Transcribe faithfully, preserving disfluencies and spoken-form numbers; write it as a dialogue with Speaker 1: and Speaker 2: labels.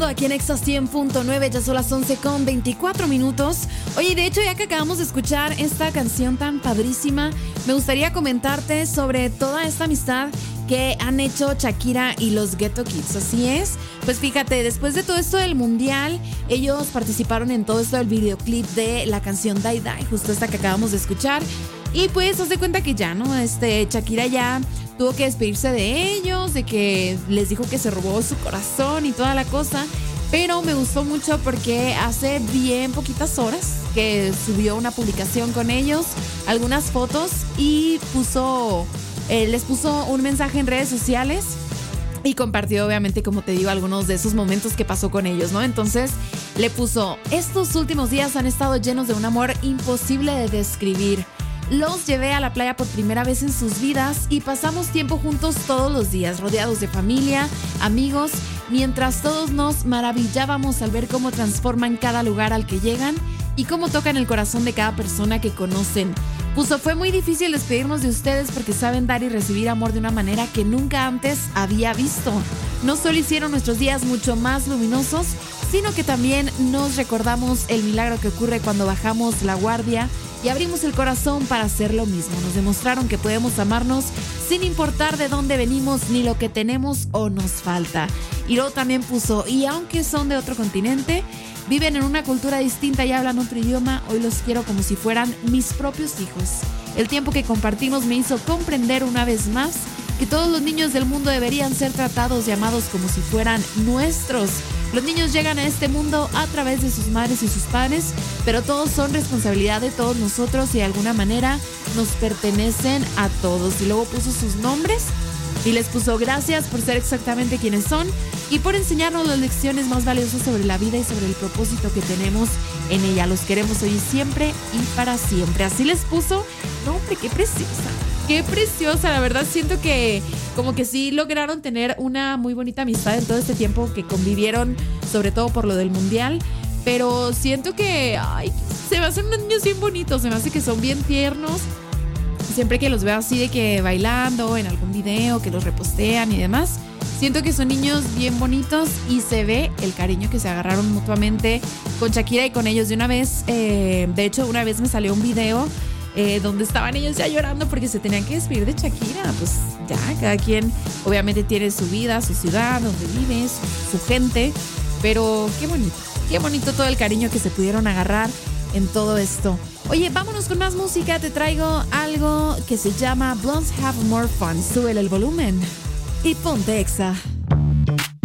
Speaker 1: Aquí en Exa cien punto nueve, ya son las once con veinticuatro minutos. Oye, de hecho, ya que acabamos de escuchar esta canción tan padrísima, me gustaría comentarte sobre toda esta amistad que han hecho Shakira y los Ghetto Kids. Así es, pues fíjate, después de todo esto del mundial, ellos participaron en todo esto del videoclip de la canción Die Die, justo esta que acabamos de escuchar. Y pues, haz de cuenta que ya, ¿no? Este, Shakira ya tuvo que despedirse de ellos, de que les dijo que se robó su corazón y toda la cosa. Pero me gustó mucho porque hace bien poquitas horas que subió una publicación con ellos, algunas fotos y puso, eh, les puso un mensaje en redes sociales y compartió, obviamente, como te digo, algunos de esos momentos que pasó con ellos, ¿no? Entonces le puso: estos últimos días han estado llenos de un amor imposible de describir. Los llevé a la playa por primera vez en sus vidas y pasamos tiempo juntos todos los días, rodeados de familia, amigos, mientras todos nos maravillábamos al ver cómo transforman cada lugar al que llegan y cómo tocan el corazón de cada persona que conocen. Puso: fue muy difícil despedirnos de ustedes porque saben dar y recibir amor de una manera que nunca antes había visto. No solo hicieron nuestros días mucho más luminosos, sino que también nos recordamos el milagro que ocurre cuando bajamos la guardia y abrimos el corazón para hacer lo mismo. Nos demostraron que podemos amarnos sin importar de dónde venimos ni lo que tenemos o nos falta. Y luego también puso: y aunque son de otro continente, viven en una cultura distinta y hablan otro idioma, hoy los quiero como si fueran mis propios hijos. El tiempo que compartimos me hizo comprender una vez más que todos los niños del mundo deberían ser tratados y amados como si fueran nuestros. Los niños llegan a este mundo a través de sus madres y sus padres, pero todos son responsabilidad de todos nosotros y de alguna manera nos pertenecen a todos. Y luego puso sus nombres y les puso: gracias por ser exactamente quienes son y por enseñarnos las lecciones más valiosas sobre la vida y sobre el propósito que tenemos en ella. Los queremos hoy y siempre y para siempre. Así les puso. No, hombre, qué preciosa. Qué preciosa, la verdad siento que como que sí lograron tener una muy bonita amistad en todo este tiempo que convivieron, sobre todo por lo del mundial, pero siento que ay, se me hacen unos niños bien bonitos, se me hace que son bien tiernos. Siempre que los veo así de que bailando en algún video, que los repostean y demás, siento que son niños bien bonitos y se ve el cariño que se agarraron mutuamente con Shakira y con ellos. De una vez, eh, de hecho una vez me salió un video Eh, donde estaban ellos ya llorando porque se tenían que despedir de Shakira. Pues ya, cada quien obviamente tiene su vida, su ciudad, donde vive, su, su gente, pero qué bonito, qué bonito todo el cariño que se pudieron agarrar en todo esto. Oye, vámonos con más música. Te traigo algo que se llama Blondes Have More Fun. Súbele el volumen y ponte Exa.